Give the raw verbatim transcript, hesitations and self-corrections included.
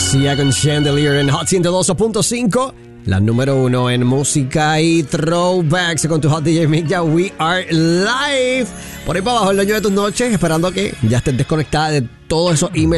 Sia con Chandelier en Hot ciento dos punto cinco. La número uno en música y throwbacks con tu Hot D J Mick. Ya we are live. Por ahí para abajo el dueño de tus noches, esperando que ya estés desconectada de todos esos emails